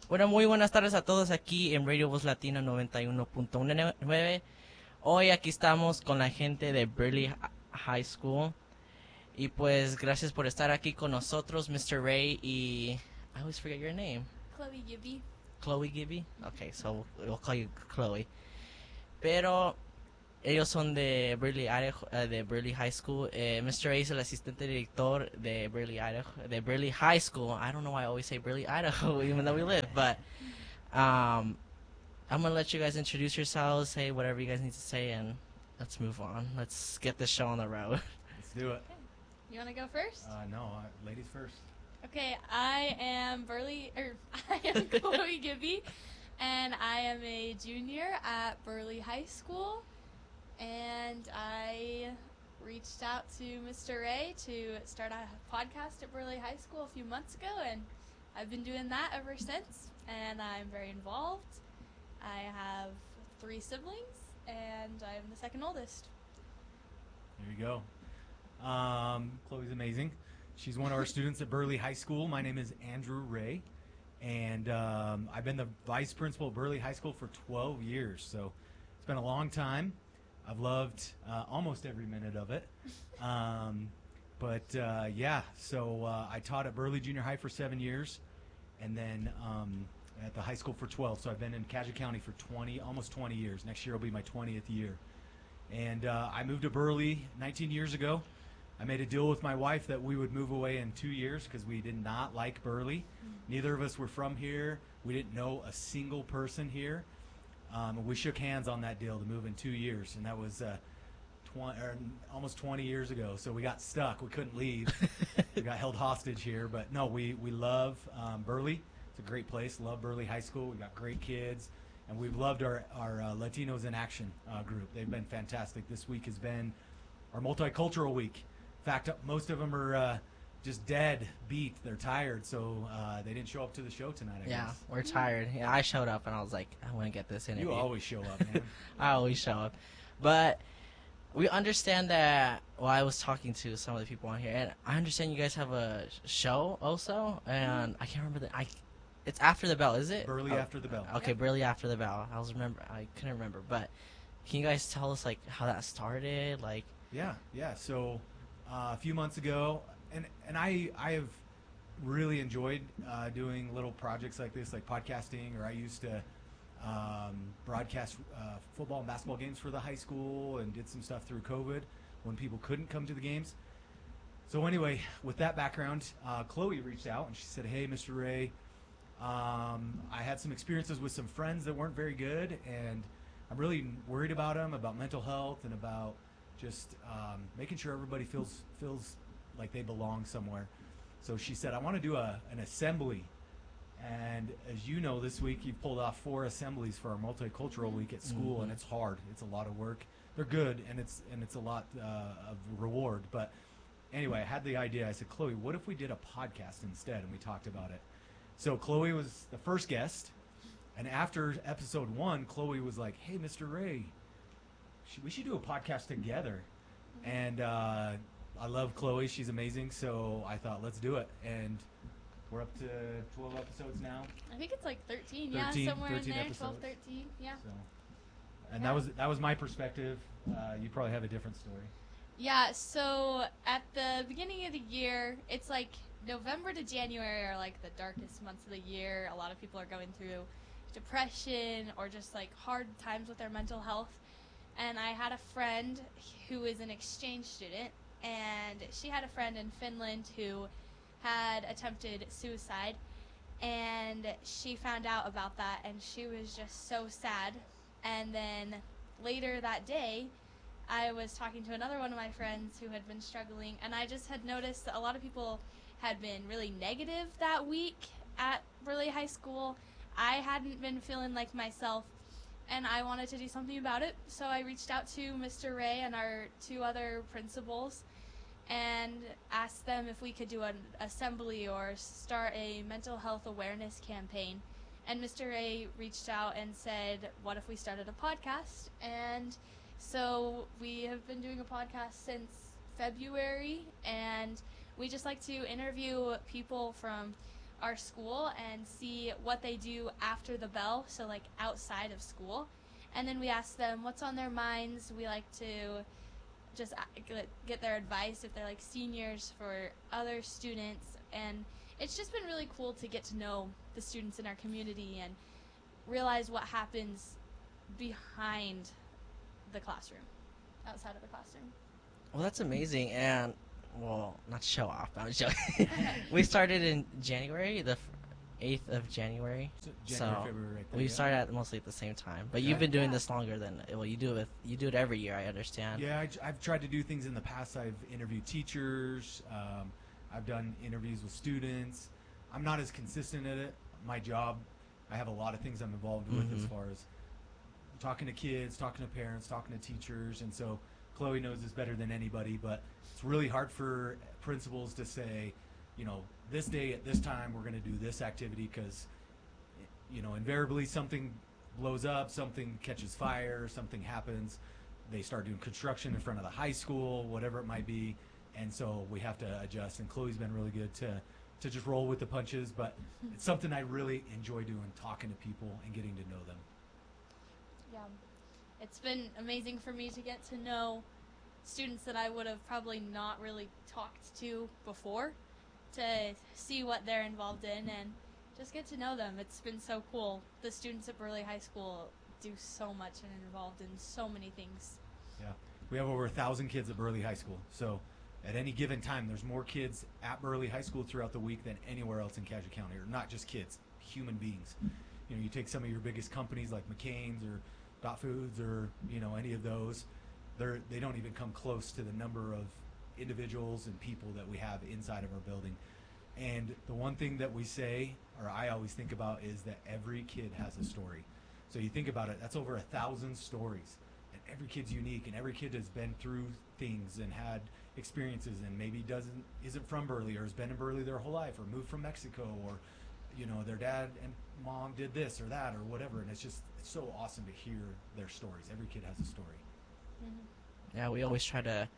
Bueno, muy buenas tardes a todos aquí en Radio Voz Latino 91.9. Hoy aquí estamos con la gente de Burley High School. Y pues gracias por estar aquí con nosotros, Mr. Ray y... I always forget your name. Chloe Gibby. Chloe Gibby? Okay, so we'll call you Chloe. Pero ellos son de Burley, Idaho, de Burley High School. Mr. Ray es el asistente director de Burley, Idaho, de Burley High School. I don't know why I always say Burley, Idaho, even though we live, but... I'm gonna let you guys introduce yourselves, say whatever you guys need to say, and let's move on. Let's get this show on the road. Let's do it. Okay. You want to go first? No, ladies first. Okay, I am Chloe Gibby, and I am a junior at Burley High School, and I reached out to Mr. Ray to start a podcast at Burley High School a few months ago, and I've been doing that ever since, and I'm very involved. I have 3 siblings, and I'm the second oldest. There you go. Chloe's amazing. She's one of our students at Burley High School. My name is Andrew Ray, and I've been the vice principal at Burley High School for 12 years, so it's been a long time. I've loved almost every minute of it. So I taught at Burley Junior High for 7 years, and then at the high school for 12. So I've been in Caddo County for almost 20 years. Next year will be my 20th year. And I moved to Burley 19 years ago. I made a deal with my wife that we would move away in 2 years because we did not like Burley. Neither of us were from here. We didn't know a single person here. We shook hands on that deal to move in 2 years, and that was almost 20 years ago. So we got stuck. We couldn't leave. We got held hostage here. But no, we love Burley. It's a great place. Love Burley High School. We got great kids. And we've loved our Latinos in Action group. They've been fantastic. This week has been our multicultural week. In fact, most of them are just dead, beat. They're tired, so they didn't show up to the show tonight, I guess. We're tired. Yeah, I showed up and I was like, I want to get this interview. You always show up, man. I always show up. But we understand that, well, I was talking to some of the people on here, and I understand you guys have a show also, and I can't remember it's After the Bell, is it? Burley After the Bell. Okay, Yep. Burley After the Bell. I couldn't remember, but can you guys tell us like how that started? Like, Yeah. So a few months ago, and I have really enjoyed doing little projects like this, like podcasting, or I used to broadcast football and basketball games for the high school and did some stuff through COVID when people couldn't come to the games. So anyway, with that background, Chloe reached out and she said, "Hey, Mr. Ray, I had some experiences with some friends that weren't very good, and I'm really worried about them, about mental health, and about just making sure everybody feels like they belong somewhere." So she said, "I want to do an assembly." And as you know, this week you've pulled off 4 assemblies for our multicultural week at school, and it's hard. It's a lot of work. They're good, and it's a lot of reward. But anyway, I had the idea. I said, "Chloe, what if we did a podcast instead?" And we talked about it. So Chloe was the first guest, and after episode 1, Chloe was like, "Hey, Mr. Ray, we should do a podcast together." And I love Chloe. She's amazing. So I thought, let's do it. And we're up to 12 episodes now. I think it's like 13, 13 somewhere in 13 there, episodes. 12, 13, yeah. So, and Yeah. that was my perspective. You probably have a different story. Yeah, so at the beginning of the year, it's like November to January are like the darkest months of the year. A lot of people are going through depression or just like hard times with their mental health. And I had a friend who is an exchange student, and she had a friend in Finland who had attempted suicide, and she found out about that, and she was just so sad. And then later that day, I was talking to another one of my friends who had been struggling, and I just had noticed that a lot of people had been really negative that week at Burley High School. I hadn't been feeling like myself, and I wanted to do something about it, so I reached out to Mr. Ray and our 2 other principals and asked them if we could do an assembly or start a mental health awareness campaign. And Mr. Ray reached out and said, what if we started a podcast? And so we have been doing a podcast since February, and we just like to interview people from our school and see what they do after the bell, so like outside of school. And then we ask them what's on their minds. We like to just get their advice if they're like seniors for other students. And it's just been really cool to get to know the students in our community and realize what happens behind the classroom, outside of the classroom. Well, that's amazing, and well, not to show off, but I'm joking. We started in January, the 8th of January. January, February, right there, we yeah. started at mostly at the same time. But Okay. you've been doing Yeah. this longer than well, you do it every year. I understand. Yeah, I've tried to do things in the past. I've interviewed teachers. I've done interviews with students. I'm not as consistent at it. My job, I have a lot of things I'm involved with as Mhm. far as talking to kids, talking to parents, talking to teachers, and so Chloe knows this better than anybody, but it's really hard for principals to say, you know, this day at this time we're going to do this activity because, you know, invariably something blows up, something catches fire, something happens. They start doing construction in front of the high school, whatever it might be, and so we have to adjust. And Chloe's been really good to just roll with the punches, but it's something I really enjoy doing, talking to people and getting to know them. Yeah. It's been amazing for me to get to know students that I would have probably not really talked to before, to see what they're involved in and just get to know them. It's been so cool. The students at Burley High School do so much and are involved in so many things. Yeah, we have over 1,000 kids at Burley High School. So at any given time, there's more kids at Burley High School throughout the week than anywhere else in Caddo County. Or not just kids, human beings. You know, you take some of your biggest companies like McCain's or Dot Foods or, you know, any of those, they don't even come close to the number of individuals and people that we have inside of our building. And the one thing that we say, or I always think about, is that every kid has a story. So you think about it, that's over 1,000 stories. And every kid's unique, and every kid has been through things and had experiences, and maybe isn't from Burley, or has been in Burley their whole life, or moved from Mexico, or, you know, their dad and mom did this or that or whatever. And it's so awesome to hear their stories. Every kid has a story. Yeah, we always try to.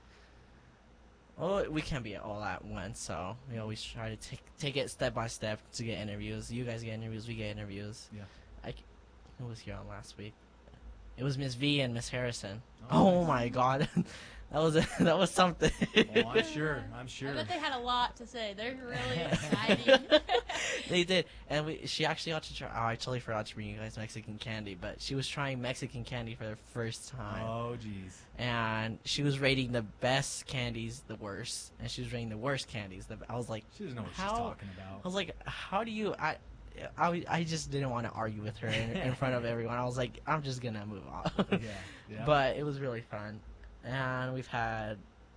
Well, we can't be all at once, so we always try to take it step by step to get interviews. You guys get interviews, we get interviews. Yeah. Who was here on last week? It was Miss V and Miss Harrison. Oh, Oh my God, that was something. Oh, I'm sure. I'm sure. I bet they had a lot to say. They're really exciting. They did, and she actually got to try. Oh, I totally forgot to bring you guys Mexican candy, but she was trying Mexican candy for the first time. Oh, geez. And she was rating the best candies the worst, and she was rating the worst candies I was like, She doesn't know what How- she's talking about. I was like, how do you? I just didn't want to argue with her in front of everyone. I was like, I'm just gonna move on. Yeah. But it was really fun, and we've had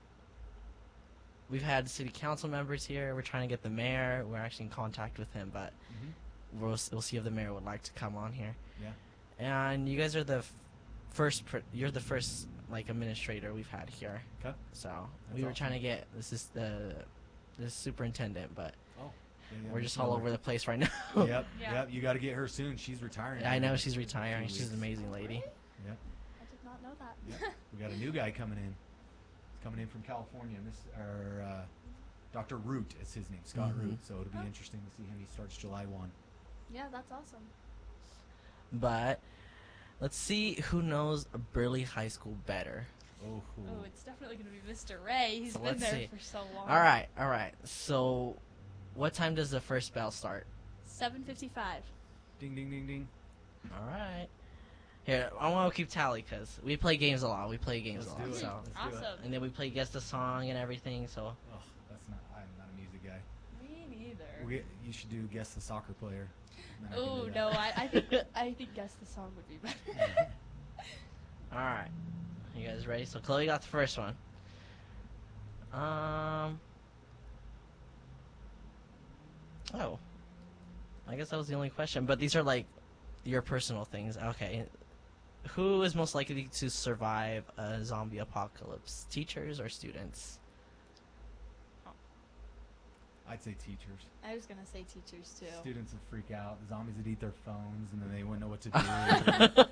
city council members here. We're trying to get the mayor. We're actually in contact with him, but Mhm. we'll see if the mayor would like to come on here. Yeah. And you guys are the you're the first like administrator we've had here. Okay. So That's we were awesome. trying to get the superintendent, but Oh. we're just all over the place right now. Yep. Yeah. Yep. You got to get her soon. She's retiring. I know in she's a retiring. few She's an weeks. amazing lady. Yep. I did not know that. Yep. We got a new guy coming in. He's coming in from California. Dr. Root is his name, Scott Mhm. Root. So it'll be Oh. interesting to see him. He starts July 1. Yeah, that's awesome. But let's see who knows Burley High School better. Oh. Oh, it's definitely going to be Mr. Ray. He's So been let's there see. for so long. All right. So, what time does the first bell start? 7:55. Ding, ding, ding, ding. All right. Here, I want to keep tally because we play games a lot. Let's do it. So, Let's do it. Awesome. and then we play guess the song and everything. So, Oh, I'm not a music guy. Me neither. You should do guess the soccer player. Then I can Oh do that. no, I think guess the song would be better. all right. You guys ready? So Chloe got the first one. Oh. I guess that was the only question. But these are like your personal things. Okay. Who is most likely to survive a zombie apocalypse? Teachers or students? I'd say teachers. I was gonna say teachers too. Students would freak out. The zombies would eat their phones, and then they wouldn't know what to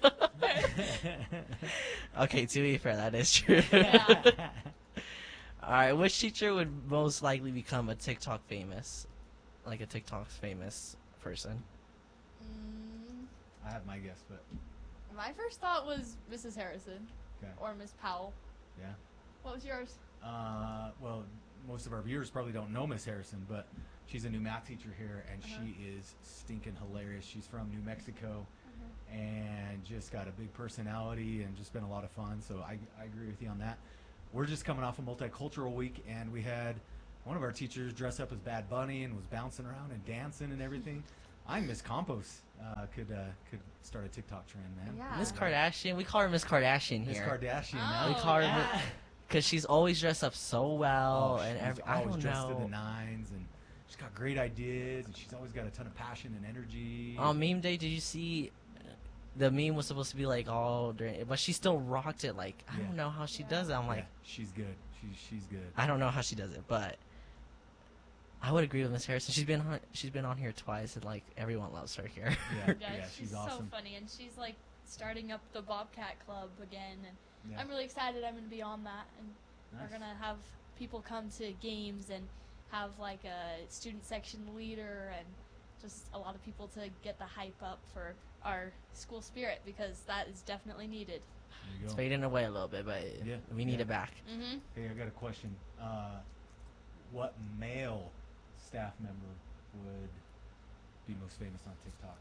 do. Okay, to be fair, that is true. Yeah. Alright, which teacher would most likely become a TikTok famous? like a TikTok's famous person? Mm, I have my guess, but my first thought was Mrs. Harrison okay. or Miss Powell. Yeah. What was yours? Well, most of our viewers probably don't know Miss Harrison, but she's a new math teacher here, and she is stinking hilarious. She's from New Mexico, and just got a big personality and just been a lot of fun. So I agree with you on that. We're just coming off a multicultural week, and we had one of our teachers dress up as Bad Bunny and was bouncing around and dancing and everything. I think Miss Campos could start a TikTok trend, man. Yeah. Miss Kardashian. We call her Miss Kardashian Miss here. Kardashian. Oh, We now. call her yeah. because she's always dressed up so well, Oh, and she's I always don't dressed to the know. nines, and she's got great ideas, and she's always got a ton of passion and energy. On meme day, did you see? The meme was supposed to be like all during, but she still rocked it. Like I Yeah. don't know how she Yeah. does it. I'm Yeah, like, she's good. She's good. I don't know how she does it, but I would agree with Miss Harrison. She's been on here twice, and like everyone loves her here. Yeah, Yeah, yeah, she's she's awesome. so funny, and she's like starting up the Bobcat Club again, and Yeah. I'm really excited. I'm gonna be on that, and Nice. we're gonna have people come to games and have like a student section leader and just a lot of people to get the hype up for our school spirit because that is definitely needed. There you It's go. fading away a little bit, but Yeah, we need yeah. it back. Mm-hmm. Hey, I got a question. What male staff member would be most famous on TikTok?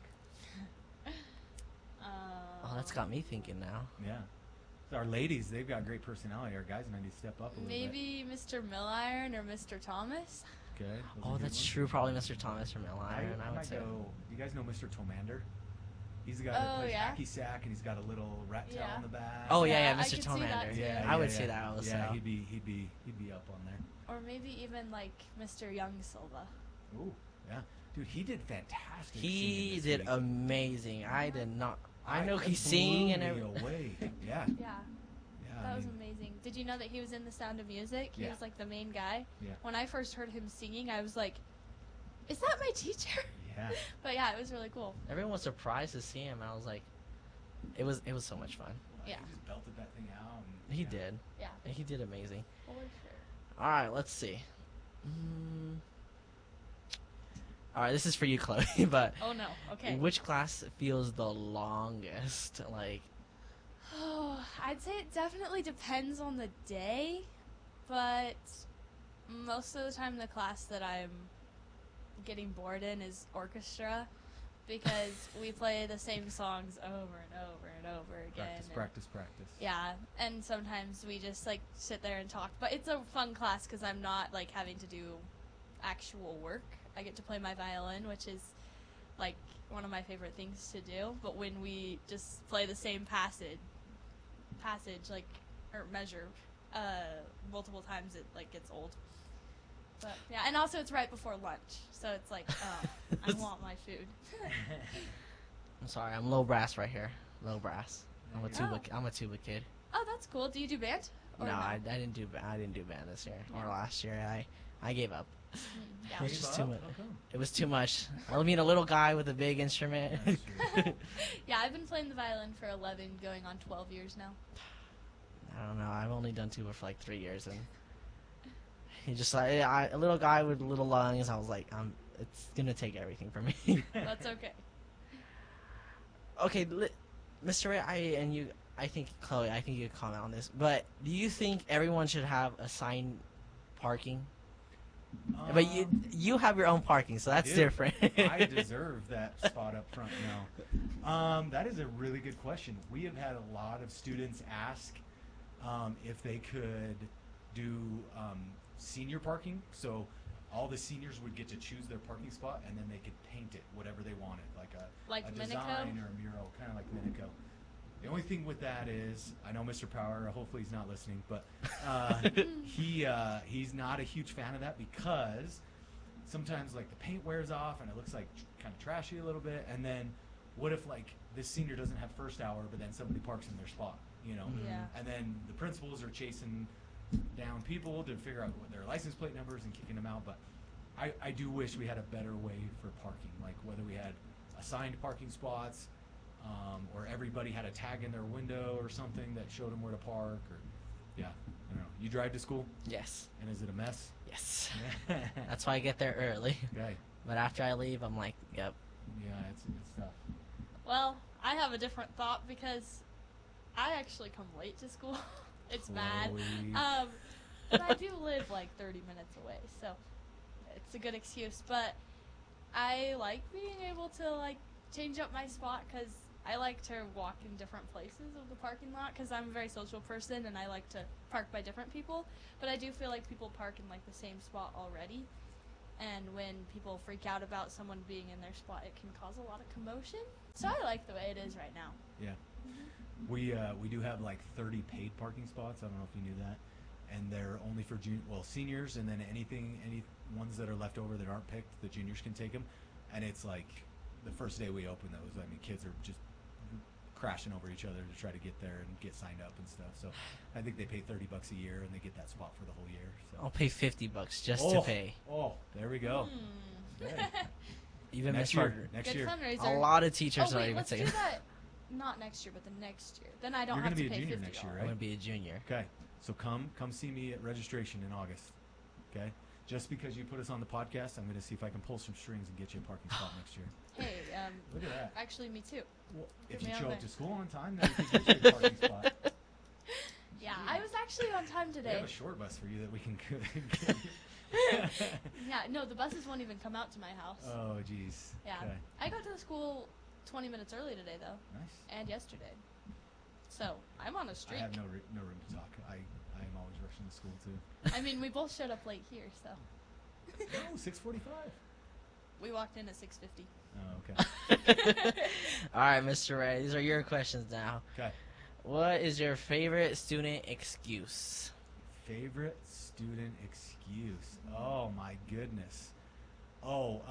Oh, that's got me thinking now. Yeah. So our ladies, they've got great personality. Our guys might need to step up a little bit. Maybe Mr. Milliron or Mr. Thomas. Okay. those Oh, are good that's ones. true. Probably Mr. Thomas from Iron. I would might say. go. You guys know Mr. Tomander? He's the guy Oh, that plays yeah. hacky sack, and he's got a little rat tail Yeah. on the back. Oh yeah, Yeah, yeah, I Mr. could see that Tomander. too. yeah, I would yeah, say yeah. that also. Yeah, he'd be up on there. Or maybe even like Mr. Young Silva. Ooh, yeah, dude, he did fantastic. He singing this did week. amazing. I did not. I know it he's blew singing and me everything. away. Yeah, Yeah, yeah. that I was mean, amazing. Did you know that he was in The Sound of Music? He Yeah. was like the main guy. Yeah. When I first heard him singing, I was like, "Is that my teacher?" yeah. But yeah, it was really cool. Everyone was surprised to see him, and I was like, it was so much fun. Yeah. He just belted that thing out. And, He yeah. did. Yeah, And he did amazing. for sure. All right, let's see. All right, this is for you, Chloe. But Oh no. Okay. which class feels the longest? Like, Oh, I'd say it definitely depends on the day, but most of the time the class that I'm getting bored in is orchestra because we play the same songs over and over and over again. Practice, and- practice. Yeah, and sometimes we just like sit there and talk, but it's a fun class because I'm not like having to do actual work. I get to play my violin, which is like one of my favorite things to do. But when we just play the same passage like or measure multiple times, it like gets old. But yeah, and also it's right before lunch, so it's like I want my food. I'm sorry, I'm low brass right here. Low brass. I'm a Yeah. tuba. I'm a tuba kid. Oh, that's cool. Do you do band? Or No, I didn't do. I didn't do band this year or Yeah. last year. I gave up. Yeah. It was just too much. How come? It was too much. I mean, a little guy with a big instrument. That's true. Yeah, I've been playing the violin for 11, going on 12 years now. I don't know. I've only done tuba for like 3 years, and he just like a little guy with little lungs. I was like, it's gonna take everything from me. That's okay. Okay, Mr. Ray, I think Chloe, I think you could comment on this. But do you think everyone should have assigned parking? But you have your own parking, so that's do. different. I deserve that spot up front now. That is a really good question. We have had a lot of students ask if they could do senior parking. So all the seniors would get to choose their parking spot, and then they could paint it whatever they wanted, like Like a Minico? design or a mural, kind of like Minico. The only thing with that is, I know Mr. Power, hopefully he's not listening, but he's not a huge fan of that because sometimes like the paint wears off and it looks like kind of trashy a little bit. And then what if like this senior doesn't have first hour, but then somebody parks in their spot, you know? Yeah. And then the principals are chasing down people to figure out what their license plate numbers and kicking them out. But I do wish we had a better way for parking, like whether we had assigned parking spots, or everybody had a tag in their window or something that showed them where to park. Or yeah, I don't know. You drive to school, Yes. and is it a mess? Yes. That's why I get there early. Okay. But after I leave, I'm like, yep. Yeah, it's tough. Well, I have a different thought because I actually come late to school. It's bad. Chloe. But I do live like 30 minutes away, so it's a good excuse. But I like being able to like change up my spot because I like to walk in different places of the parking lot because I'm a very social person and I like to park by different people. But I do feel like people park in like the same spot already. And when people freak out about someone being in their spot, it can cause a lot of commotion. So I like the way it is right now. Yeah. We do have like 30 paid parking spots. I don't know if you knew that. And they're only for seniors, and then any ones that are left over that aren't picked, the juniors can take them. And it's like the first day we opened those, I mean, kids are just crashing over each other to try to get there and get signed up and stuff. So I think they pay $30 a year and they get that spot for the whole year. So I'll pay $50 just to pay. Oh, there we go. Good. Even Next Miss year. Parker. Next Good year. fundraiser. A lot of teachers Oh are wait, even let's do saying. that. Not next year, but the next year. Then I don't You're have gonna to be a pay junior $50. next year, I'm right? gonna be a junior. Okay, so come see me at registration in August. Okay, just because you put us on the podcast, I'm going to see if I can pull some strings and get you a parking spot next year. Hey, Look at that. actually, me too. Well, if Get you me show on up there. to school on time, then we can get you a parking spot. Yeah, I was actually on time We today. have a short bus for you that we can. Yeah, no, the buses won't even come out to my house. Oh, geez. Yeah, Okay. I got to the school 20 minutes early today though, Nice. and yesterday. So I'm on a I streak. have no room to talk. I am always rushing to school too. I mean, we both showed up late here, so Oh, 6:45. we walked in at 6:50. Oh, okay. All right, Mr. Ray. These are your questions now. Okay. What is your favorite student excuse? Favorite student excuse? Oh my goodness. Oh,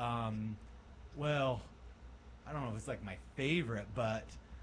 well, I don't know if it's like my favorite, but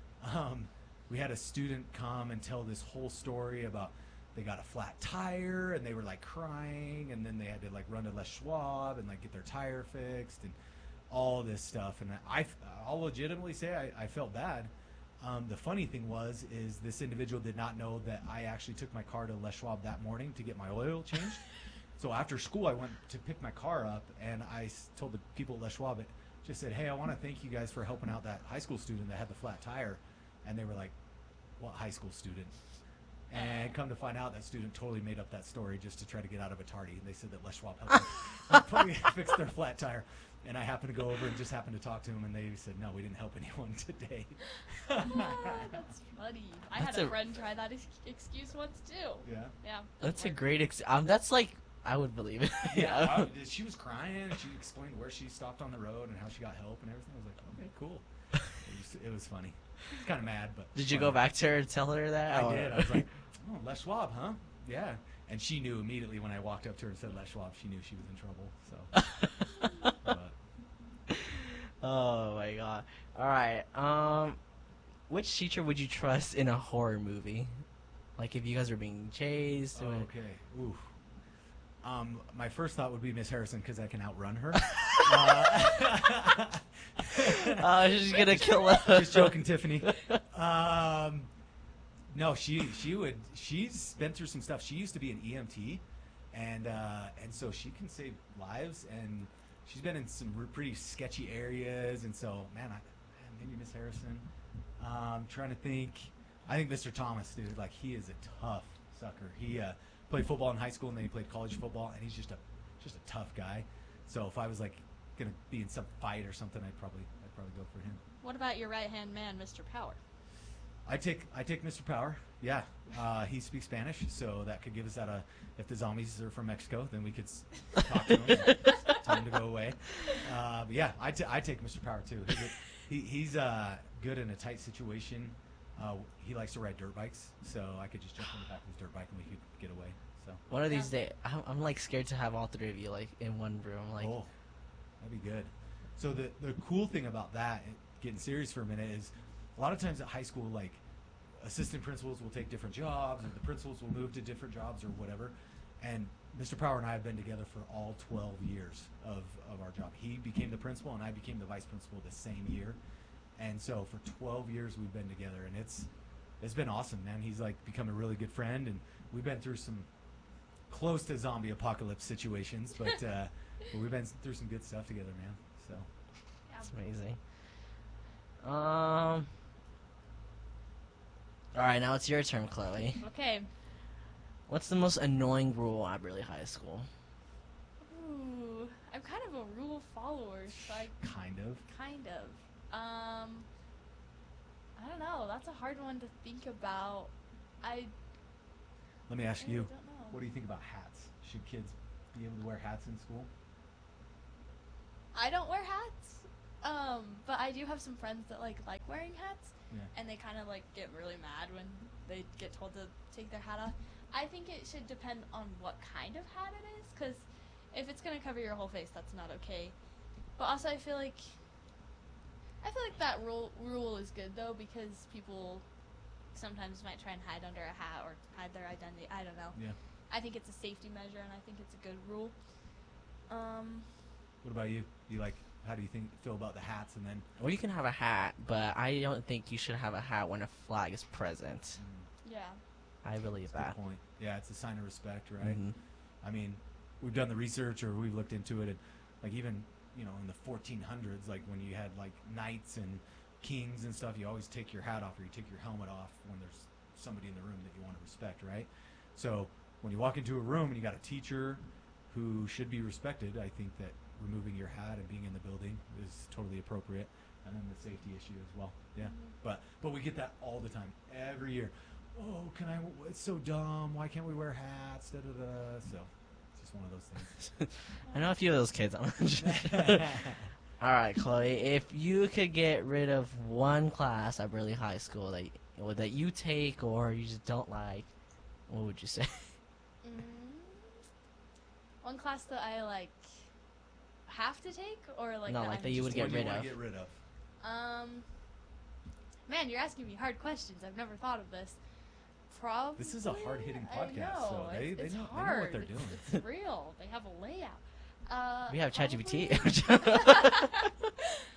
we had a student come and tell this whole story about they got a flat tire and they were like crying, and then they had to like run to Les Schwab and like get their tire fixed and all this stuff. And I'll legitimately say I felt bad. The funny thing is this individual did not know that I actually took my car to Les Schwab that morning to get my oil changed. So after school, I went to pick my car up, and I told the people at Les Schwab, it just said, hey, I want to thank you guys for helping out that high school student that had the flat tire. And they were like, what high school student? And come to find out, that student totally made up that story just to try to get out of a tardy. And they said that Les Schwab helped them fix their flat tire. And I happened to go over and just happened to talk to them, and they said, no, we didn't help anyone today. Ah, that's funny. I That's had a a- friend try that excuse once too. Yeah. Yeah. That's a worked. great that's like, I would believe it. Yeah, she was crying. She explained where she stopped on the road and how she got help and everything. I was like, okay, cool. It was funny. I was kind of mad, but Did you funny. go back to her and tell her that? I did. I was like, oh, Les Schwab, huh? Yeah. And she knew immediately when I walked up to her and said Les Schwab. She knew she was in trouble. So, but, Oh my god. Alright, which teacher would you trust in a horror movie? Like if you guys were being chased or okay. Oof. My first thought would be Miss Harrison because I can outrun her. she's gonna kill us. Just joking, Tiffany. No, she's been through some stuff. She used to be an EMT, and so she can save lives. And she's been in some pretty sketchy areas. And so, maybe Miss Harrison. Trying to think. I think Mr. Thomas, dude. Like, he is a tough sucker. He played football in high school, and then he played college football, and he's just a tough guy. So if I was like gonna be in some fight or something, I'd probably go for him. What about your right hand man, Mr. Power? I take Mr. Power. Yeah, he speaks Spanish, so that could give us that. If the zombies are from Mexico, then we could talk to him, and tell him to go away. But yeah, I take Mr. Power too. He's good in a tight situation. He likes to ride dirt bikes, so I could just jump on the back of his dirt bike and we could get away. So. One of these days, I'm like scared to have all three of you like in one room. Like, Oh, that'd be good. So the cool thing about that, getting serious for a minute, is a lot of times at high school, like assistant principals will take different jobs, or the principals will move to different jobs or whatever. And Mr. Power and I have been together for all 12 years of our job. He became the principal, and I became the vice principal the same year. And so for 12 years we've been together, and it's been awesome, man. He's like become a really good friend, and we've been through some close to zombie apocalypse situations, but But we've been through some good stuff together, man. So That's amazing. All right, now it's your turn, Chloe. Okay. What's the most annoying rule at Burley High School? Ooh, I'm kind of a rule follower, so I kind of. kind of. I don't know. That's a hard one to think about. I Let me ask really you, don't know. what do you think about hats? Should kids be able to wear hats in school? I don't wear hats, but I do have some friends that like wearing hats, Yeah. and they kind of like get really mad when they get told to take their hat off. I think it should depend on what kind of hat it is, because if it's gonna cover your whole face, that's not okay. But also, I feel like that rule is good though, because people sometimes might try and hide under a hat or hide their identity. I don't know. Yeah. I think it's a safety measure, and I think it's a good rule. What about you? How do you feel about the hats and then? Well, you can have a hat, but I don't think you should have a hat when a flag is present. Yeah. I believe That's a that. good point. Yeah, it's a sign of respect, right? Mhm. I mean, we've done the research or we've looked into it, and like even in the 1400s, like when you had like knights and kings and stuff, you always take your hat off or you take your helmet off when there's somebody in the room that you want to respect, right? So when you walk into a room and you got a teacher who should be respected, I think that removing your hat and being in the building is totally appropriate. And then the safety issue as well. Yeah. But we get that all the time, every year. Oh, it's so dumb. Why can't we wear hats? Da, da, da. So it's just one of those things. I know a few of those kids. All right, Chloe. If you could get rid of one class at Burley High School that you take or you just don't like, what would you say? One class that I like have to take, or like No, that like I'm that you would just- get What do you rid wanna of. get rid of? Man, you're asking me hard questions. I've never thought of this. Probably. This is a hard-hitting I podcast, know. so they it's know what hard. they're doing. It's real. They have a layout. We have ChatGPT. probably-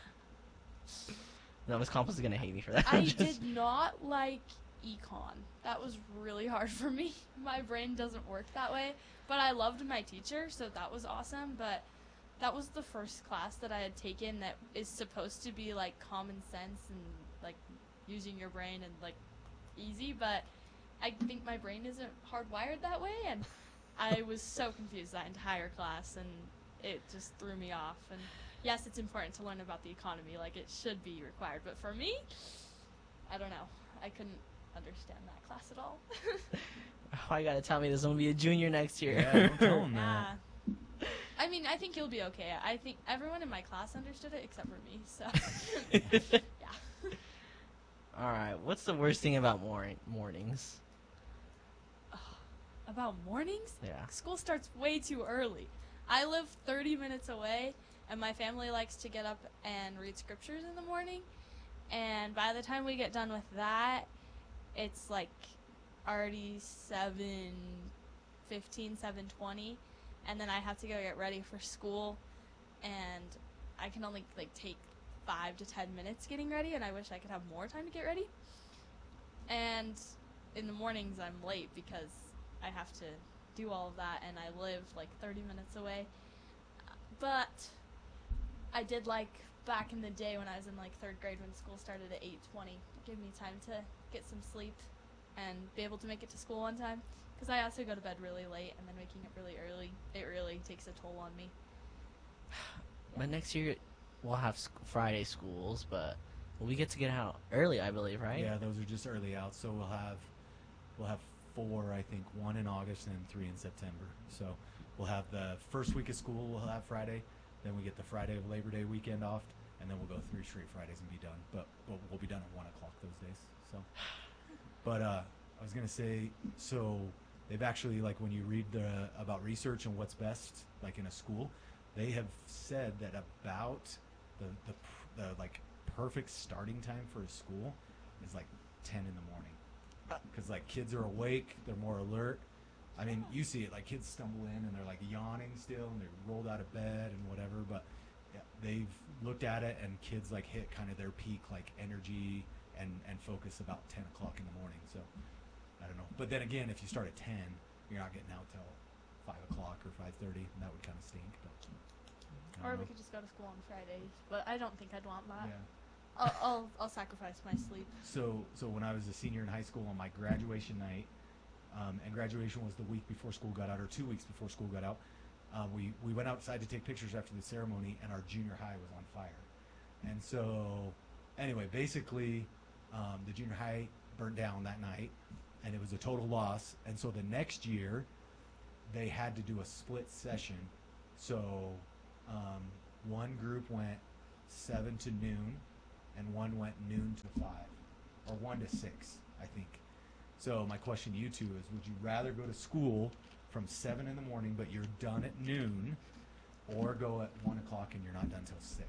No, Miss Campos is gonna hate me for that. I did not like econ. That was really hard for me. My brain doesn't work that way. But I loved my teacher, so that was awesome. But that was the first class that I had taken that is supposed to be like common sense and like using your brain and like easy. But I think my brain isn't hardwired that way, and I was so confused that entire class, and it just threw me off. And yes, it's important to learn about the economy, like it should be required. But for me, I don't know. I couldn't understand that class at all. Oh, I gotta tell me this. I'm gonna be a junior next year. Yeah, don't tell 'em Yeah. that. I mean, I think you'll be okay. I think everyone in my class understood it except for me. So, yeah. All right. What's the worst thing about mornings? About mornings? Yeah. School starts way too early. I live 30 minutes away, and my family likes to get up and read scriptures in the morning. And by the time we get done with that, it's like already 7:15, 7:20, and then I have to go get ready for school, and I can only like take 5 to 10 minutes getting ready, and I wish I could have more time to get ready. And in the mornings I'm late because I have to do all of that, and I live like 30 minutes away. But I did like back in the day when I was in like 3rd grade when school started at 8:20, give me time to get some sleep and be able to make it to school on time, because I also go to bed really late, and then waking up really early, it really takes a toll on me. But next year we'll have Friday schools, but we get to get out early, I believe, right? Yeah, those are just early out. So we'll have 4, I think, 1 in August and 3 in September. So we'll have the first week of school. We'll have Friday. Then we get the Friday of Labor Day weekend off, and then we'll go 3 straight Fridays and be done. But we'll be done at 1 o'clock those days. So, but I was gonna say, so they've actually, like, when you read about research and what's best, like in a school, they have said that about the like perfect starting time for a school is like 10 in the morning, because like kids are awake, they're more alert. I mean, you see it, like kids stumble in and they're like yawning still, and they're rolled out of bed and whatever. But yeah, they've looked at it, and kids like hit kind of their peak like energy and focus about 10 o'clock in the morning. So I don't know. But then again, if you start at 10, you're not getting out till 5 o'clock or 5:30, and that would kind of stink. But I Or don't we know. could just go to school on Fridays. But I don't think I'd want that. Yeah. I'll sacrifice my sleep. So when I was a senior in high school on my graduation night, and graduation was the week before school got out, or 2 weeks before school got out, we went outside to take pictures after the ceremony, and our junior high was on fire. And so, anyway, basically, the junior high burnt down that night, and it was a total loss. And so the next year, they had to do a split session. So one group went 7 to noon, and one went noon to 5, or 1 to 6, I think. So my question to you two is, would you rather go to school from 7 in the morning, but you're done at noon, or go at 1 o'clock and you're not done till 6?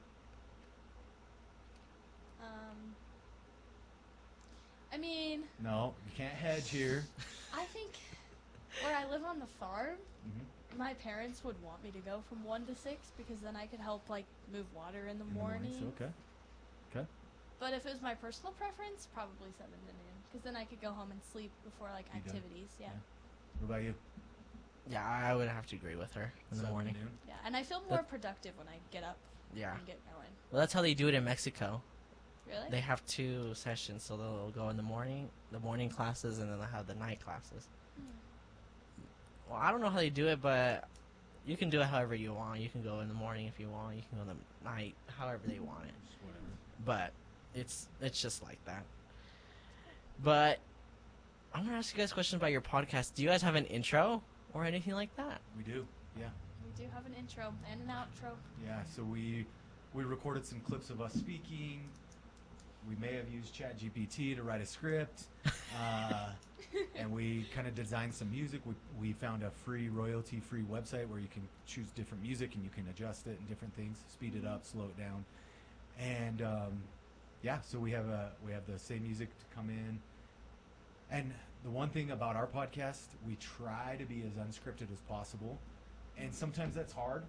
I mean, No, you can't hedge here. I think where I live on the farm, Mm-hmm. my parents would want me to go from 1 to 6 because then I could help like move water in the morning. Okay. Okay. But if it was my personal preference, probably 7 to noon because then I could go home and sleep before like Be done. activities. Yeah. What about you? Yeah, I would have to agree with her in the 7 to morning. noon? Yeah, and I feel more productive when I get up Yeah. and get going. Well, that's how they do it in Mexico. Really? They have 2 sessions, so they'll go in the morning classes, and then they'll have the night classes. Well, I don't know how they do it, but you can do it however you want. You can go in the morning if you want. You can go in the night, however they want it. Just whatever. But it's just like that. But I'm gonna ask you guys questions about your podcast. Do you guys have an intro or anything like that? We do. Yeah. We do have an intro and an outro. Yeah. So we recorded some clips of us speaking. We may have used ChatGPT to write a script, and we kind of designed some music. We found a free royalty-free website where you can choose different music and you can adjust it and different things, speed it up, slow it down, and yeah. So we have the same music to come in. And the one thing about our podcast, we try to be as unscripted as possible, and sometimes that's hard.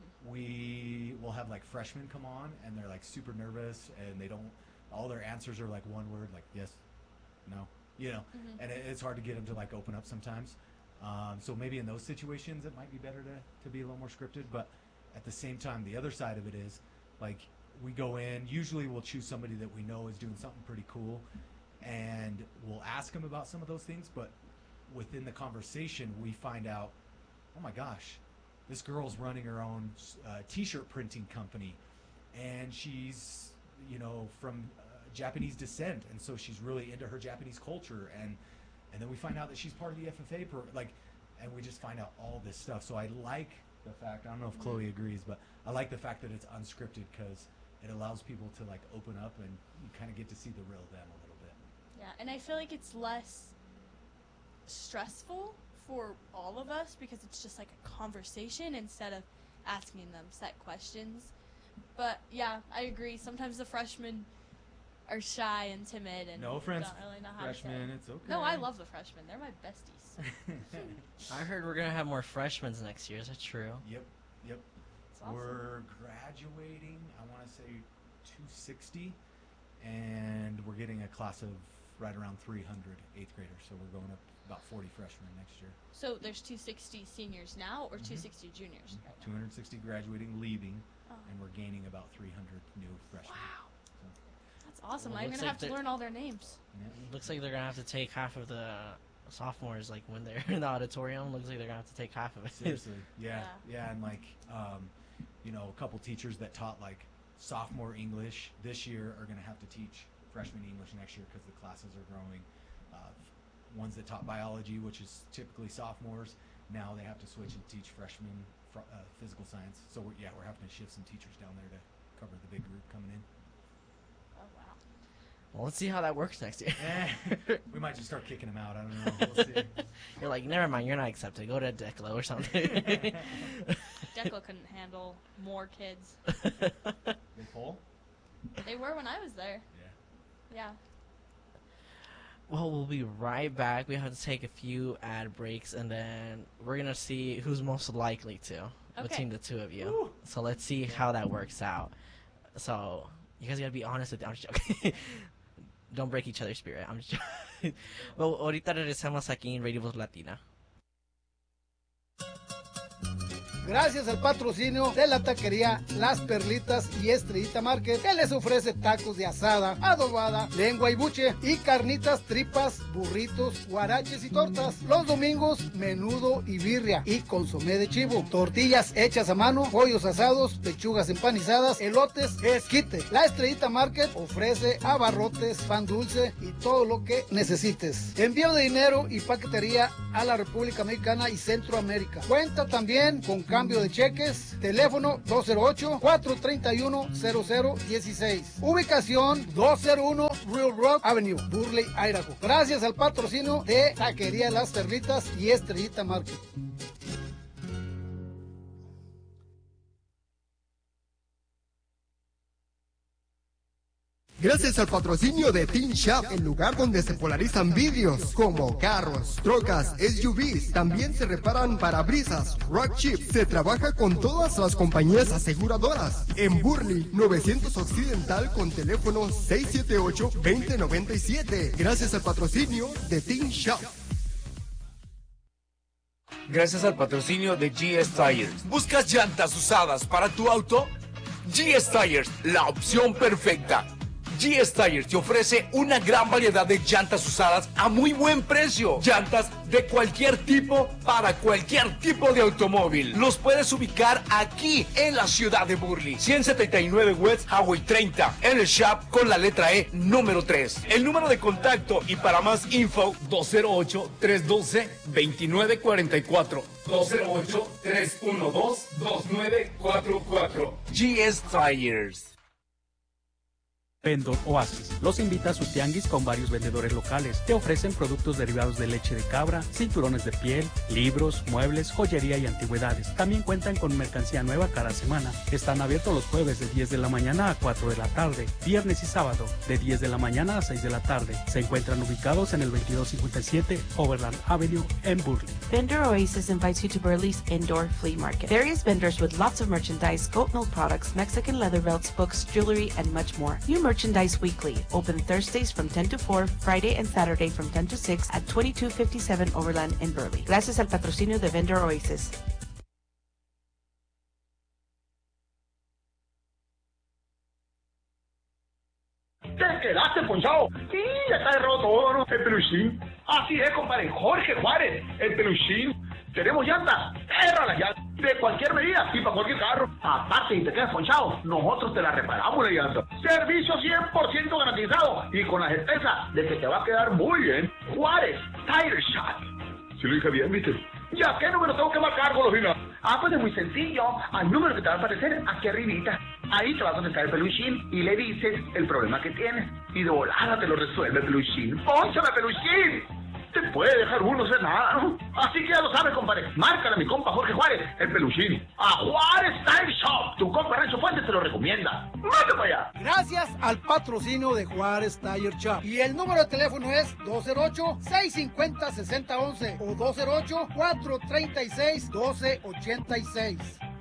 We will have like freshmen come on and they're like super nervous and all their answers are like one word, like yes, no, and it's hard to get them to like open up sometimes. So maybe in those situations it might be better to be a little more scripted, but at the same time, the other side of it is like we go in, usually we'll choose somebody that we know is doing something pretty cool, and we'll ask them about some of those things, but within the conversation we find out, oh my gosh, this girl's running her own t-shirt printing company, and she's from Japanese descent, and so she's really into her Japanese culture, and then we find out that she's part of the FFA and we just find out all this stuff. So I like the fact, I don't know if Chloe agrees, but I like the fact that it's unscripted because it allows people to like open up and you kind of get to see the real them a little bit. Yeah, and I feel like it's less stressful for all of us because it's just like a conversation instead of asking them set questions. But yeah, I agree. Sometimes the freshmen are shy and timid and No offense, don't really know how freshmen, to it's okay. say. No, I love the freshmen. They're my besties. I heard we're gonna have more freshmen next year. Is that true? Yep. It's awesome. We're graduating, I want to say 260, and we're getting a class of right around 300 8th graders, so we're going up about 40 freshmen next year. So there's 260 seniors now or 260 juniors right now? 260 graduating, leaving, Oh. and we're gaining about 300 new freshmen. Wow. So, That's awesome. Well, I'm looks going to like have to they're- learn all their names. yeah. Looks like they're gonna have to take half of the sophomores, like when they're in the auditorium. Looks like they're gonna have to take half of it. Seriously, yeah, and like, a couple teachers that taught like sophomore English this year are going to have to teach freshman English next year because the classes are growing. Ones that taught biology, which is typically sophomores, now they have to switch and teach freshmen physical science. So we're having to shift some teachers down there to cover the big group coming in. Oh, wow. Well, let's see how that works next year. We might just start kicking them out. I don't know. We'll see. You're like, never mind, you're not accepted. Go to Declo or something. Decla couldn't handle more kids. They full? They were when I was there. Yeah. Yeah. Well, we'll be right back. We have to take a few ad breaks, and then we're gonna see who's most likely to between the two of you. Woo. So let's see how that works out. So you guys gotta be honest with me. I'm just joking. Don't break each other's spirit. I'm just joking. Well, ahorita regresamos aquí en Radio Voz Latina. gracias al patrocinio de la taquería Las Perlitas y Estrellita Market, que les ofrece tacos de asada, adobada, lengua y buche, y carnitas, tripas, burritos, guaraches y tortas. Los domingos, menudo y birria y consomé de chivo, tortillas hechas a mano, pollos asados, pechugas empanizadas, elotes, esquite. La Estrellita Market ofrece abarrotes, pan dulce y todo lo que necesites. Envío de dinero y paquetería a la República Mexicana y Centroamérica. Cuenta también con cambio de cheques. Teléfono 208-431-0016. Ubicación 201 Real Rock Avenue, Burley, Idaho. Gracias al patrocinio de Taquería Las Perlitas y Estrellita Market. Gracias al patrocinio de Teen Shop, el lugar donde se polarizan vidrios como carros, trocas, SUVs. También se reparan parabrisas, rock chips. Se trabaja con todas las compañías aseguradoras. En Burley, 900 Occidental con teléfono 678-2097. Gracias al patrocinio de Teen Shop. Gracias al patrocinio de GS Tires. ¿Buscas llantas usadas para tu auto? GS Tires, la opción perfecta. GS Tires te ofrece una gran variedad de llantas usadas a muy buen precio. Llantas de cualquier tipo para cualquier tipo de automóvil. Los puedes ubicar aquí en la ciudad de Burley. 179 West Highway 30, en el shop con la letra E número 3. El número de contacto y para más info 208-312-2944. 208-312-2944. GS Tires. Vendor Oasis los invita a su tianguis con varios vendedores locales. Te ofrecen productos derivados de leche de cabra, cinturones de piel, libros, muebles, joyería y antigüedades. También cuentan con mercancía nueva cada semana. Están abiertos los jueves de 10 de la mañana a 4 de la tarde, viernes y sábado de 10 de la mañana a 6 de la tarde. Se encuentran ubicados en el 2257 Overland Avenue en Burley. Vendor Oasis invites you to Burley's Indoor Flea Market. Various vendors with lots of merchandise, goat milk products, Mexican leather belts, books, jewelry, and much more. New merchandise weekly. Open Thursdays from 10 to 4, Friday and Saturday from 10 to 6 at 2257 Overland in Burley. Gracias al patrocinio de Vendor Oasis. ¿Te quedaste ponchado? Sí, ya está roto todo, ¿no? El peluchín. Así es, compadre. Jorge Juárez, el peluchín. Tenemos llantas. Erra las llantas. De cualquier medida y para cualquier carro. Aparte, si te quedas ponchado, nosotros te la reparamos la llanta. Servicio 100% garantizado y con la certeza de que te va a quedar muy bien. Juárez Tire Shop. Si lo dije bien, ¿viste? ¿Ya qué número tengo que marcar, Golosina? Pues es muy sencillo. Al número que te va a aparecer aquí arribita. Ahí te vas a contestar el peluchín y le dices el problema que tienes. Y de volada te lo resuelve el peluchín. ¡Pónchame, peluchín! Te puede dejar uno ser nada, ¿no? Así que ya lo sabes, compadre. Márcale a mi compa Jorge Juárez, el peluchín. A Juárez Tire Shop. Tu compa Rancho Fuentes te lo recomienda. ¡Mate para allá! Gracias al patrocinio de Juárez Tire Shop. Y el número de teléfono es 208-650-6011 o 208-436-1286.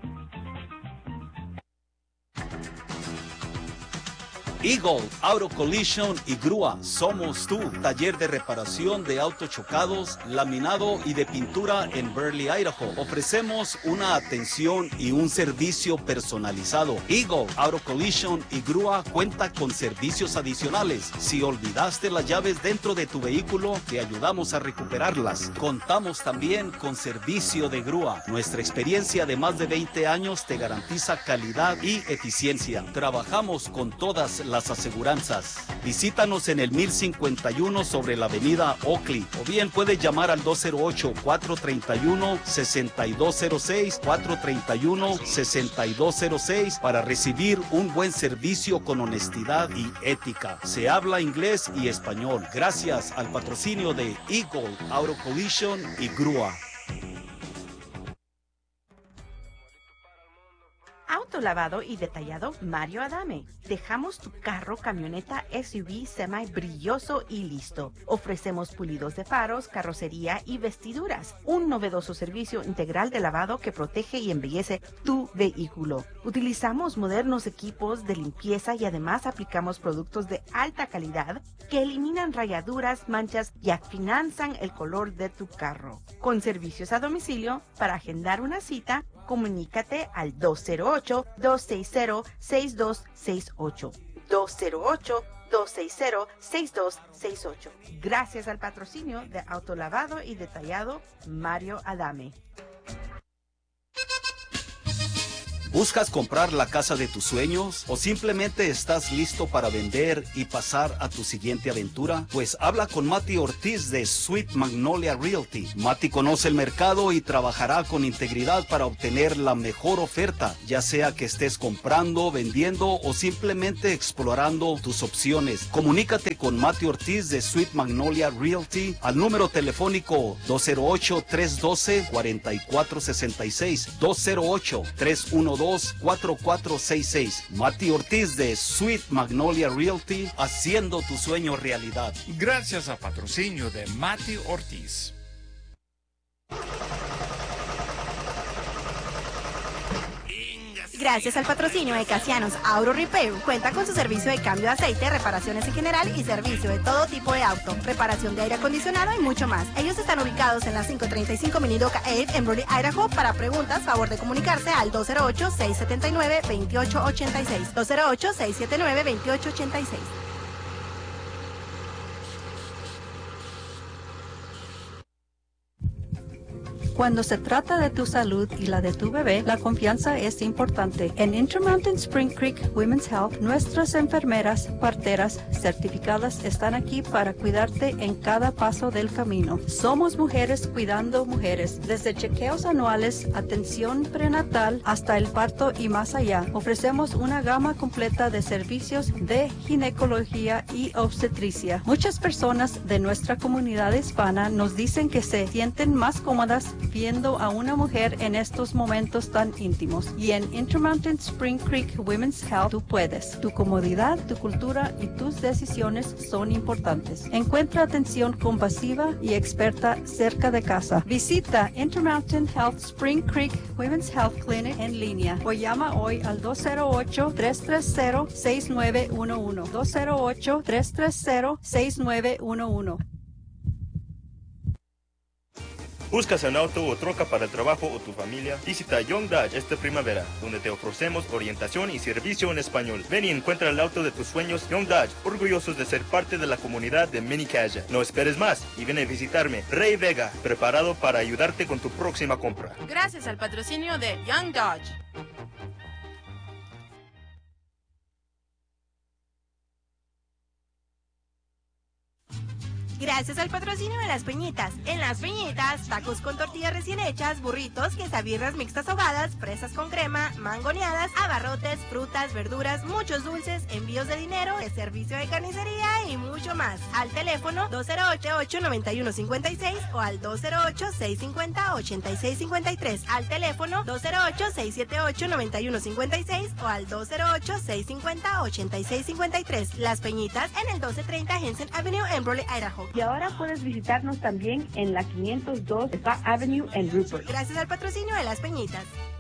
Eagle Auto Collision y Grúa, somos tú. Taller de reparación de autos chocados, laminado y de pintura en Burley, Idaho. Ofrecemos una atención y un servicio personalizado. Eagle Auto Collision y Grúa cuenta con servicios adicionales. Si olvidaste las llaves dentro de tu vehículo, te ayudamos a recuperarlas. Contamos también con servicio de grúa. Nuestra experiencia de más de 20 años te garantiza calidad y eficiencia. Trabajamos con todas las aseguranzas. Visítanos en el 1051 sobre la avenida Oakley o bien puedes llamar al 208-431-6206, 431-6206 para recibir un buen servicio con honestidad y ética. Se habla inglés y español gracias al patrocinio de Eagle Auto Collision y Grúa. Autolavado y detallado Mario Adame. Dejamos tu carro, camioneta, SUV, semi brilloso y listo. Ofrecemos pulidos de faros, carrocería y vestiduras. Un novedoso servicio integral de lavado que protege y embellece tu vehículo. Utilizamos modernos equipos de limpieza y además aplicamos productos de alta calidad que eliminan rayaduras, manchas y afianzan el color de tu carro. Con servicios a domicilio, para agendar una cita, Comunícate al 208-260-6268. 208-260-6268. Gracias al patrocinio de Autolavado y Detallado Mario Adame. ¿Buscas comprar la casa de tus sueños o simplemente estás listo para vender y pasar a tu siguiente aventura? Pues habla con Mati Ortiz de Sweet Magnolia Realty. Mati conoce el mercado y trabajará con integridad para obtener la mejor oferta, ya sea que estés comprando, vendiendo o simplemente explorando tus opciones. Comunícate con Mati Ortiz de Sweet Magnolia Realty al número telefónico 208-312-4466, 208-312-4466. Mati Ortiz de Sweet Magnolia Realty, haciendo tu sueño realidad. Gracias al patrocinio de Mati Ortiz. Gracias al patrocinio de Casianos Auto Repair, cuenta con su servicio de cambio de aceite, reparaciones en general y servicio de todo tipo de auto, reparación de aire acondicionado y mucho más. Ellos están ubicados en la 535 Minidoka Ave en Brody, Idaho. Para preguntas, favor de comunicarse al 208-679-2886. 208-679-2886. Cuando se trata de tu salud y la de tu bebé, la confianza es importante. En Intermountain Spring Creek Women's Health, nuestras enfermeras, parteras certificadas están aquí para cuidarte en cada paso del camino. Somos mujeres cuidando mujeres, desde chequeos anuales, atención prenatal, hasta el parto y más allá. Ofrecemos una gama completa de servicios de ginecología y obstetricia. Muchas personas de nuestra comunidad hispana nos dicen que se sienten más cómodas viendo a una mujer en estos momentos tan íntimos. Y en Intermountain Spring Creek Women's Health tú puedes. Tu comodidad, tu cultura y tus decisiones son importantes. Encuentra atención compasiva y experta cerca de casa. Visita Intermountain Health Spring Creek Women's Health Clinic en línea o llama hoy al 208-330-6911. 208-330-6911. ¿Buscas un auto o troca para el trabajo o tu familia? Visita Young Dodge esta primavera, donde te ofrecemos orientación y servicio en español. Ven y encuentra el auto de tus sueños. Young Dodge, orgullosos de ser parte de la comunidad de Mini Caja. No esperes más y ven a visitarme. Ray Vega, preparado para ayudarte con tu próxima compra. Gracias al patrocinio de Young Dodge. Gracias al patrocinio de Las Peñitas. En Las Peñitas, tacos con tortillas recién hechas, burritos, quesabirras mixtas ahogadas, fresas con crema, mangoneadas, abarrotes, frutas, verduras, muchos dulces, envíos de dinero, de servicio de carnicería y mucho más. Al teléfono 208-891-56 o al 208-650-8653. Al teléfono 208-678-9156 o al 208-650-8653. Las Peñitas en el 1230 Henson Avenue en Brody, Idaho. Y ahora puedes visitarnos también en la 502 Spa Avenue en Rupert. Gracias al patrocinio de Las Peñitas.